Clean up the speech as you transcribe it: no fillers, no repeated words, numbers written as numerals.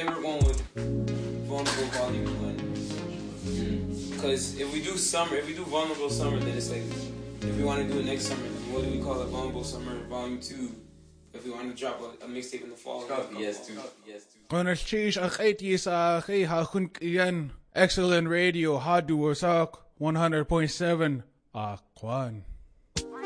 think we're going with Vulnerable Volume 1. Because if we do Vulnerable Summer, then it's like, if we want to do it next summer, then what do we call it? Vulnerable Summer Volume 2. If we want to drop a mixtape in the fall. Yes, too. Kung change ang 80s kay hakun iyan. Excellent Radio, Hadu Wasak, 100.7, Kwan.